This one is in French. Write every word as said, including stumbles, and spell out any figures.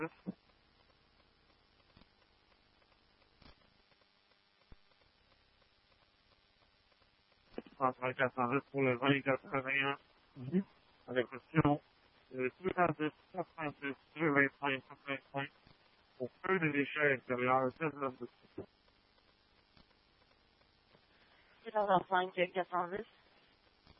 Central quatre cent dix pour le vingt quatre-vingt-un. Mm-hmm. Avec option euh, deux cent dix, quatre-vingt-dix, deux vingt-cinq, quatre-vingt-cinq. Au feu de l'échelle extérieure, dix neuf. deux cent vingt-cinq, quatre cent dix.